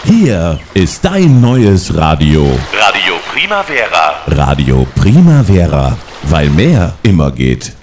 Hier ist dein neues Radio. Radio Primavera. Radio Primavera, weil mehr immer geht.